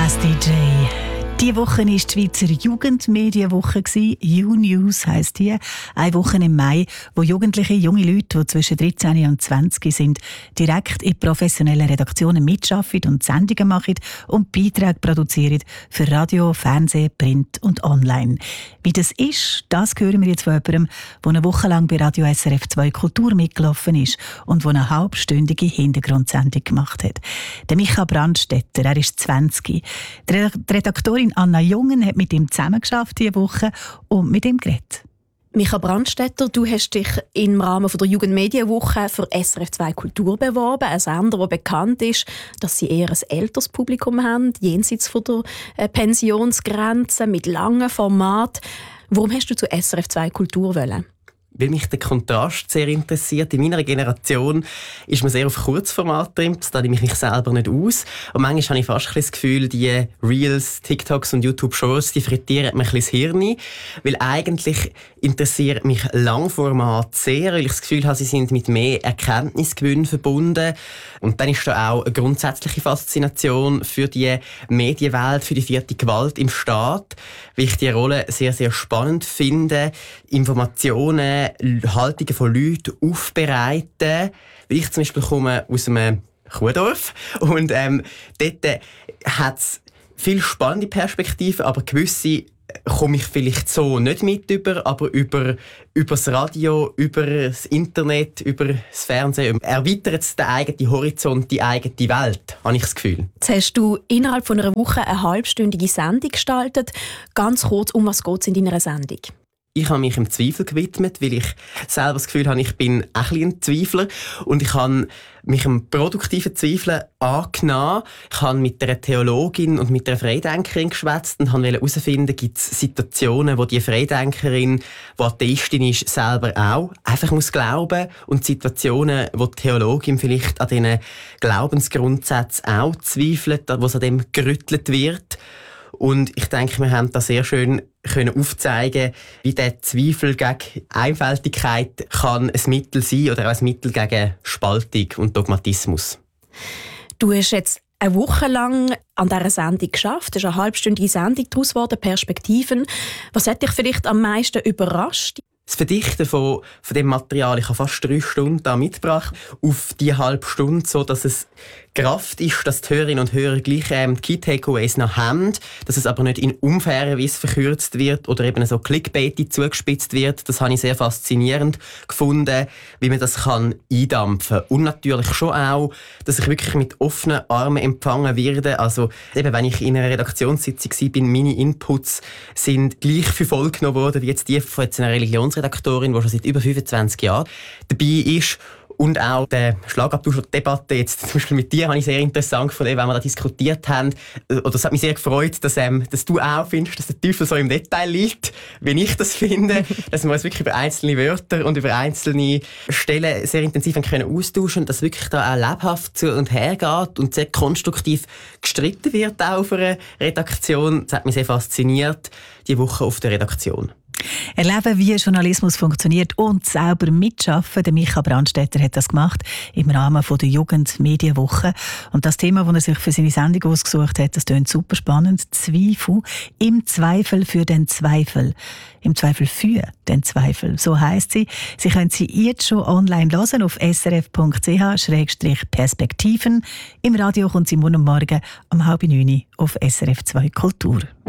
Jazz DJ. Diese Woche war die Schweizer Jugendmedienwoche. U-News heisst die. Eine Woche im Mai, wo Jugendliche, junge Leute, die zwischen 13 und 20 sind, direkt in professionellen Redaktionen mitarbeiten und Sendungen machen und Beiträge produzieren für Radio, Fernsehen, Print und Online. Wie das ist, das hören wir jetzt von jemandem, der eine Woche lang bei Radio SRF 2 Kultur mitgelaufen ist und der eine halbstündige Hintergrundsendung gemacht hat. Der Micha Brandstetter, er ist 20. Die Redaktorin Anna Jungen hat mit ihm zusammengearbeitet diese Woche und mit ihm geredet. Micha Brandstetter, du hast dich im Rahmen der Jugendmedienwoche für SRF 2 Kultur beworben. Ein Sender, der bekannt ist, dass sie eher ein älteres Publikum haben, jenseits von der Pensionsgrenze, mit langen Formaten. Warum hast du zu SRF 2 Kultur wollen? Weil mich der Kontrast sehr interessiert. In meiner Generation ist man sehr auf Kurzformat drin. Da nehme ich mich selber nicht aus. Und manchmal habe ich fast das Gefühl, die Reels, TikToks und YouTube-Shorts, die frittieren mir ein bisschen das Hirn. Weil eigentlich interessiert mich Langformat sehr, weil ich das Gefühl habe, sie sind mit mehr Erkenntnisgewinn verbunden. Und dann ist da auch eine grundsätzliche Faszination für die Medienwelt, für die vierte Gewalt im Staat, weil ich die Rolle sehr, sehr spannend finde. Informationen, Haltungen von Leuten aufbereiten. Ich zum Beispiel komme aus einem Kuhdorf und dort hat es viele spannende Perspektiven, aber gewisse komme ich vielleicht so nicht mit über, aber über das Radio, über das Internet, über das Fernsehen erweitert es den eigenen Horizont, die eigene Welt, habe ich das Gefühl. Jetzt hast du innerhalb von einer Woche eine halbstündige Sendung gestaltet. Ganz kurz, um was geht es in deiner Sendung? Ich habe mich im Zweifel gewidmet, weil ich selber das Gefühl habe, ich bin ein bisschen ein Zweifler. Und ich habe mich einem produktiven Zweifeln angenommen. Ich habe mit einer Theologin und mit einer Freidenkerin geschwätzt und wollte herausfinden, gibt es Situationen, wo die Freidenkerin, die Atheistin ist, selber auch einfach muss glauben und Situationen, wo die Theologin vielleicht an diesen Glaubensgrundsätzen auch zweifelt, wo es an dem gerüttelt wird. Und ich denke, wir haben da sehr schön aufzeigen, wie der Zweifel gegen Einfältigkeit kann ein Mittel sein oder auch ein Mittel gegen Spaltung und Dogmatismus. Du hast jetzt eine Woche lang an dieser Sendung geschafft. Es ist eine halbstündige Sendung daraus geworden, Perspektiven. Was hat dich vielleicht am meisten überrascht? Das Verdichten von dem Material, ich habe fast 3 Stunden da mitgebracht, auf die halbe Stunde, so dass es Kraft ist, dass die Hörerinnen und Hörer gleich die Key-Takeaways noch haben, dass es aber nicht in unfairer Weise verkürzt wird oder eben so clickbaitig zugespitzt wird. Das habe ich sehr faszinierend gefunden, wie man das kann eindampfen kann. Und natürlich schon auch, dass ich wirklich mit offenen Armen empfangen werde. Also eben, wenn ich in einer Redaktionssitzung war, meine Inputs sind gleich für voll genommen worden, wie jetzt die von einer Religionsredaktorin, die schon seit über 25 Jahren dabei ist. Und auch der Schlagabtausch der Debatte jetzt zum Beispiel mit dir habe ich sehr interessant gefunden, wenn wir da diskutiert haben. Oder es hat mich sehr gefreut, dass du auch findest, dass der Teufel so im Detail liegt, wie ich das finde. Dass wir uns wirklich über einzelne Wörter und über einzelne Stellen sehr intensiv austauschen können, dass wirklich da auch lebhaft zu und her geht und sehr konstruktiv gestritten wird auch auf einer Redaktion. Das hat mich sehr fasziniert, die Woche auf der Redaktion. Erleben, wie Journalismus funktioniert und selber mitschaffen. Der Micha Brandstetter hat das gemacht im Rahmen der Jugendmedienwoche. Und das Thema, das er sich für seine Sendung ausgesucht hat, das klingt super spannend. Zweifel. Im Zweifel für den Zweifel. Im Zweifel für den Zweifel. So heisst sie. Sie können sie jetzt schon online hören auf srf.ch/perspektiven. Im Radio kommt sie morgen um 8:30 auf SRF 2 Kultur.